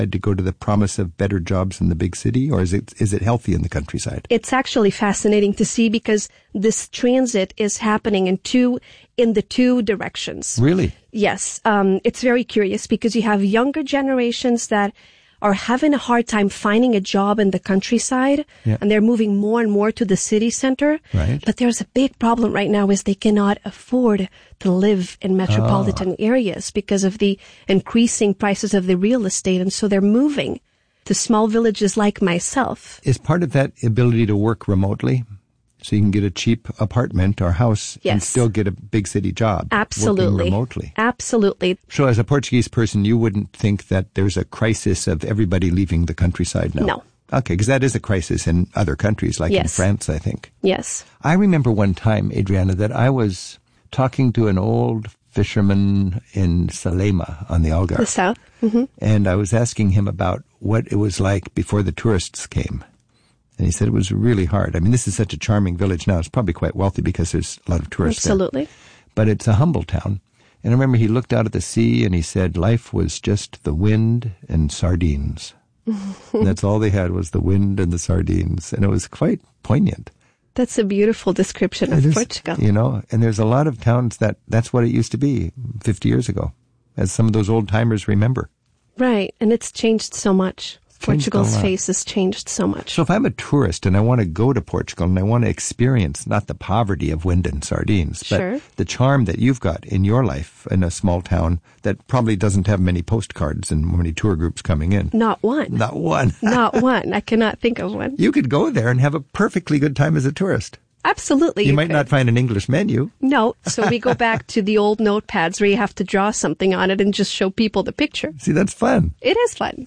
to go to the promise of better jobs in the big city, or is it healthy in the countryside? It's actually fascinating to see because this transit is happening in the two directions. Really? Yes. It's very curious because you have younger generations that are having a hard time finding a job in the countryside, and they're moving more and more to the city center. Right. But there's a big problem right now is they cannot afford to live in metropolitan areas because of the increasing prices of the real estate, and so they're moving to small villages like myself. Is part of that ability to work remotely? So you can get a cheap apartment or house and still get a big city job. Absolutely. Working remotely. Absolutely. So as a Portuguese person, you wouldn't think that there's a crisis of everybody leaving the countryside now? No. Okay, because that is a crisis in other countries, like in France, I think. Yes. I remember one time, Adriana, that I was talking to an old fisherman in Salema on the Algarve. The south. Mm-hmm. And I was asking him about what it was like before the tourists came. And he said it was really hard. I mean, this is such a charming village now. It's probably quite wealthy because there's a lot of tourists Absolutely. there. But it's a humble town. And I remember he looked out at the sea and he said life was just the wind and sardines. And that's all they had was the wind and the sardines. And it was quite poignant. That's a beautiful description of Portugal. You know, and there's a lot of towns that's what it used to be 50 years ago, as some of those old timers remember. Right. And it's changed so much. Portugal's face has changed so much. So if I'm a tourist and I want to go to Portugal and I want to experience not the poverty of wind and sardines, but the charm that you've got in your life in a small town that probably doesn't have many postcards and many tour groups coming in. Not one. Not one. Not one. I cannot think of one. You could go there and have a perfectly good time as a tourist. Absolutely. You might not find an English menu. No. So we go back to the old notepads where you have to draw something on it and just show people the picture. See, that's fun. It is fun.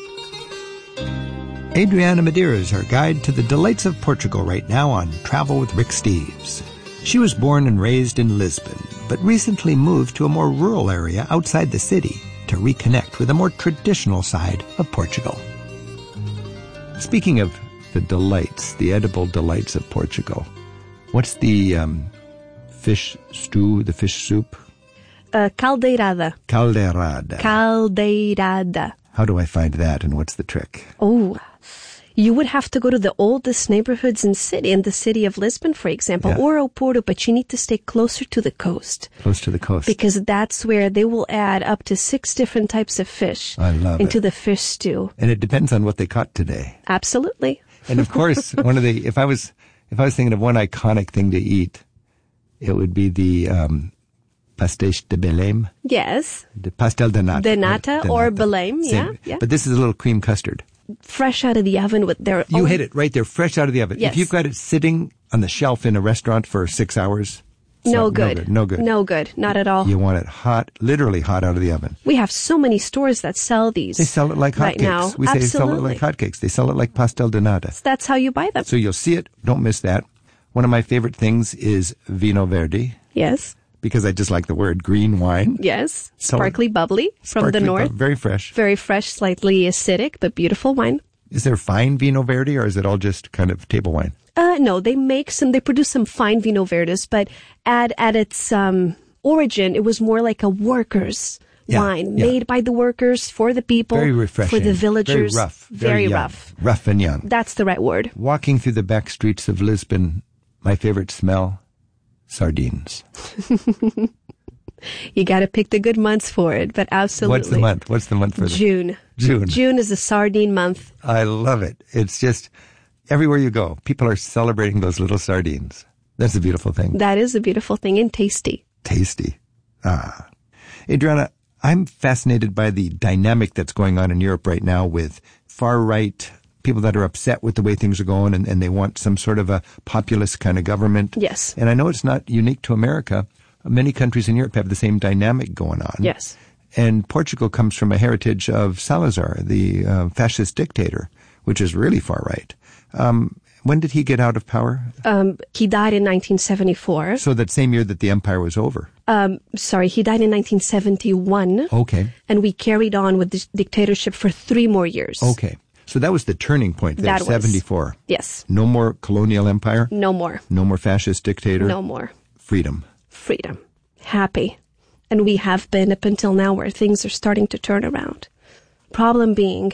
Adriana Madeira is our guide to the delights of Portugal right now on Travel with Rick Steves. She was born and raised in Lisbon, but recently moved to a more rural area outside the city to reconnect with a more traditional side of Portugal. Speaking of the delights, the edible delights of Portugal, what's the fish stew, the fish soup? Caldeirada. Caldeirada. Caldeirada. How do I find that, and what's the trick? Oh, you would have to go to the oldest neighborhoods in the city of Lisbon, for example, or Oporto, but you need to stay closer to the coast. Close to the coast. Because that's where they will add up to 6 different types of fish into the fish stew. And it depends on what they caught today. Absolutely. And of course, if I was thinking of one iconic thing to eat, it would be the pastéis de Belém. Yes. The pastel de nata. De nata or Belém, yeah. But this is a little cream custard. Fresh out of the oven with their You hit it right there, fresh out of the oven. Yes. If you've got it sitting on the shelf in a restaurant for 6 hours, No good. No good. No good. Not at all. You want it hot, literally hot out of the oven. We have so many stores that sell these. They sell it like hotcakes. Right now. We say sell it like hotcakes. They sell it like pastel de nata. That's how you buy them. So you'll see it. Don't miss that. One of my favorite things is vino verde. Yes. Because I just like the word green wine. Yes. Sparkly bubbly from the north. Very fresh. Very fresh, slightly acidic, but beautiful wine. Is there fine vino verde, or is it all just kind of table wine? No, they produce some fine vino verdes, but at its origin, it was more like a worker's wine, made by the workers, for the people, very refreshing, for the villagers. Very rough. Very rough. Rough and young. That's the right word. Walking through the back streets of Lisbon, my favorite smell, sardines. You got to pick the good months for it, but absolutely. What's the month? What's the month for June. June. June is a sardine month. I love it. It's just everywhere you go, people are celebrating those little sardines. That's a beautiful thing. That is a beautiful thing, and tasty. Tasty. Adriana, I'm fascinated by the dynamic that's going on in Europe right now with far-right people that are upset with the way things are going, and they want some sort of a populist kind of government. Yes. And I know it's not unique to America. Many countries in Europe have the same dynamic going on. Yes. And Portugal comes from a heritage of Salazar, the fascist dictator, which is really far-right. When did he get out of power? He died in 1974. So that same year that the empire was over? He died in 1971. Okay. And we carried on with this dictatorship for 3 more years. Okay. So that was the turning point there, 74. Yes. No more colonial empire? No more. No more fascist dictator? No more. Freedom. Freedom. Happy. And we have been up until now where things are starting to turn around. Problem being,